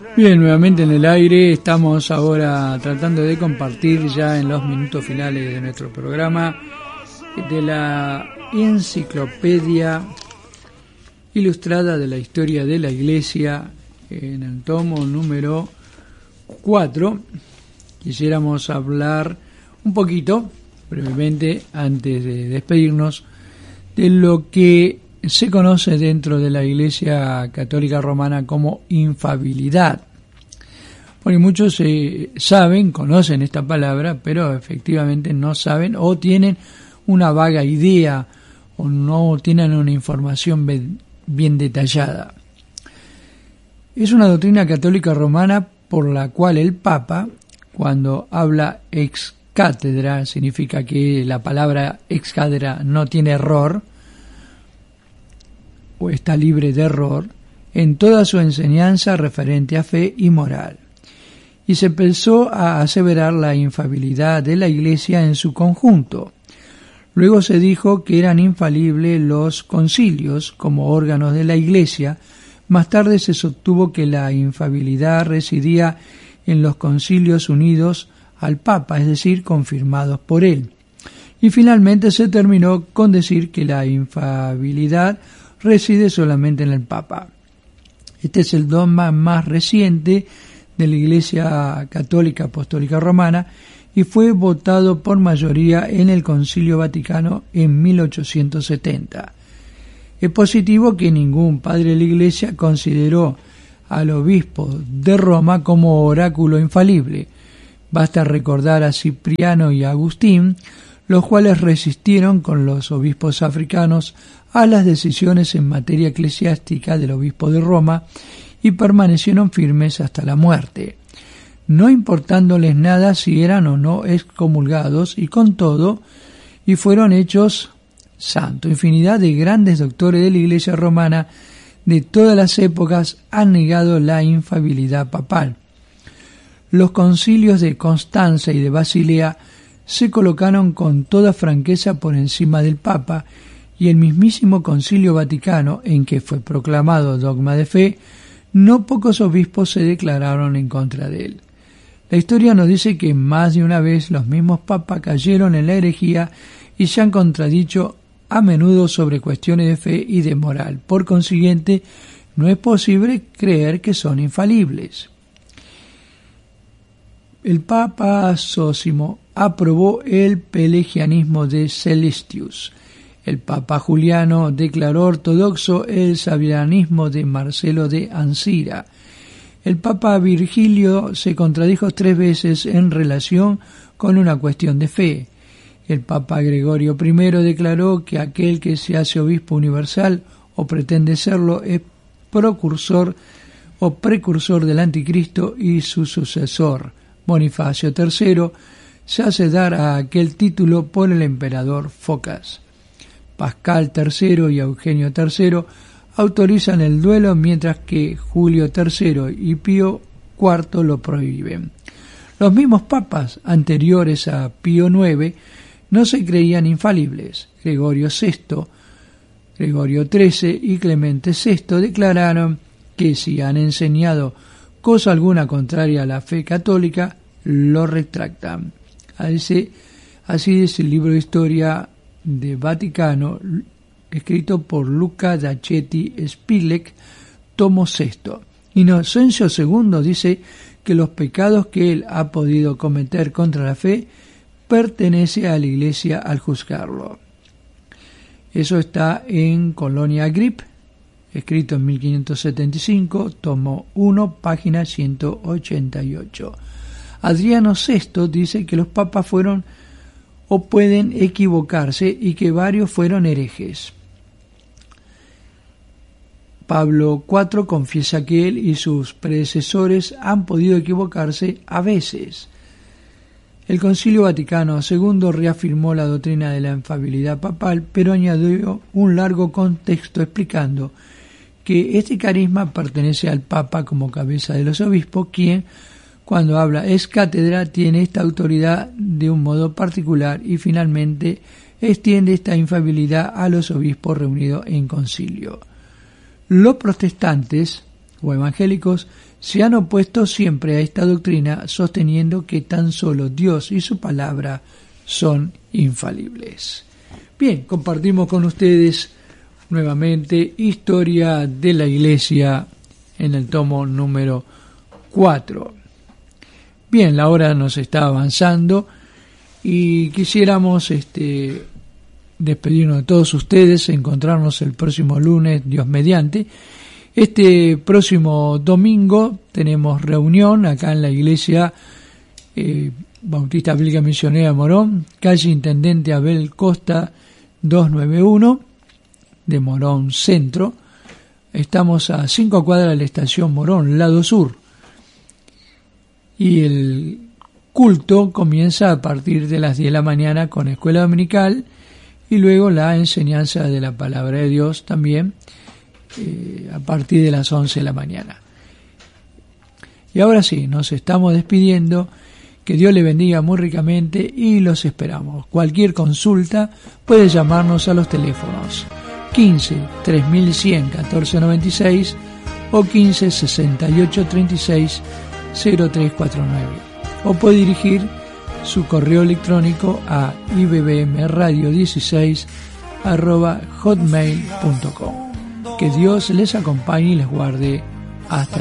Bien, nuevamente en el aire, estamos ahora tratando de compartir ya en los minutos finales de nuestro programa de la enciclopedia ilustrada de la historia de la Iglesia en el tomo número 4. Quisiéramos hablar un poquito, brevemente, antes de despedirnos, de lo que se conoce dentro de la Iglesia Católica Romana como infalibilidad. Porque muchos saben, conocen esta palabra, pero efectivamente no saben o tienen una vaga idea o no tienen una información bien detallada. Es una doctrina católica romana por la cual el Papa, cuando habla ex cátedra, significa que la palabra ex cátedra no tiene error, o está libre de error, en toda su enseñanza referente a fe y moral. Y se empezó a aseverar la infalibilidad de la Iglesia en su conjunto. Luego se dijo que eran infalibles los concilios como órganos de la Iglesia. Más tarde se sostuvo que la infalibilidad residía en los concilios unidos al Papa, es decir, confirmados por él. Y finalmente se terminó con decir que la infalibilidad reside solamente en el Papa. Este es el dogma más reciente de la Iglesia Católica Apostólica Romana y fue votado por mayoría en el Concilio Vaticano en 1870. Es positivo que ningún padre de la Iglesia consideró al obispo de Roma como oráculo infalible. Basta recordar a Cipriano y Agustín, los cuales resistieron con los obispos africanos a las decisiones en materia eclesiástica del obispo de Roma y permanecieron firmes hasta la muerte, no importándoles nada si eran o no excomulgados, y con todo, y fueron hechos santos. Infinidad de grandes doctores de la Iglesia romana de todas las épocas han negado la infalibilidad papal. Los concilios de Constanza y de Basilea se colocaron con toda franqueza por encima del Papa, y el mismísimo Concilio Vaticano, en que fue proclamado dogma de fe, no pocos obispos se declararon en contra de él. La historia nos dice que más de una vez los mismos papas cayeron en la herejía y se han contradicho a menudo sobre cuestiones de fe y de moral. Por consiguiente, no es posible creer que son infalibles. El Papa Zósimo aprobó el pelagianismo de Celestius. El Papa Juliano declaró ortodoxo el sabelianismo de Marcelo de Ancira. El Papa Virgilio se contradijo 3 veces en relación con una cuestión de fe. El Papa Gregorio I declaró que aquel que se hace obispo universal o pretende serlo es precursor del anticristo y su sucesor. Bonifacio III se hace dar a aquel título por el emperador Focas. Pascal III y Eugenio III autorizan el duelo, mientras que Julio III y Pío IV lo prohíben. Los mismos papas anteriores a Pío IX no se creían infalibles. Gregorio VI, Gregorio XIII y Clemente VI declararon que si han enseñado cosa alguna contraria a la fe católica, lo retractan. Así es el libro de historia de Vaticano, escrito por Luca Dacetti Spilek, tomo 6. Inocencio II dice que los pecados que él ha podido cometer contra la fe pertenece a la Iglesia al juzgarlo. Eso está en Colonia Grip, escrito en 1575, tomo 1, página 188. Adriano VI dice que los papas fueron o pueden equivocarse y que varios fueron herejes. Pablo IV confiesa que él y sus predecesores han podido equivocarse a veces. El Concilio Vaticano II reafirmó la doctrina de la infalibilidad papal, pero añadió un largo contexto explicando que este carisma pertenece al Papa como cabeza de los obispos, quien, cuando habla ex cátedra, tiene esta autoridad de un modo particular, y finalmente extiende esta infalibilidad a los obispos reunidos en concilio. Los protestantes o evangélicos se han opuesto siempre a esta doctrina, sosteniendo que tan solo Dios y su palabra son infalibles. Bien, compartimos con ustedes nuevamente Historia de la Iglesia en el tomo número 4. Bien, la hora nos está avanzando y quisiéramos despedirnos de todos ustedes, encontrarnos el próximo lunes, Dios mediante. Este próximo domingo tenemos reunión acá en la Iglesia Bautista Bíblica Misionera Morón, calle Intendente Abel Costa 291 de Morón Centro. Estamos a 5 cuadras de la estación Morón, lado sur. Y el culto comienza a partir de las 10 de la mañana con escuela dominical y luego la enseñanza de la palabra de Dios también a partir de las 11 de la mañana. Y ahora sí, nos estamos despidiendo. Que Dios le bendiga muy ricamente y los esperamos. Cualquier consulta puede llamarnos a los teléfonos 15 3100 1496 o 15 68 36 0349 o puede dirigir su correo electrónico a ibbmradio16@hotmail.com. Que Dios les acompañe y les guarde hasta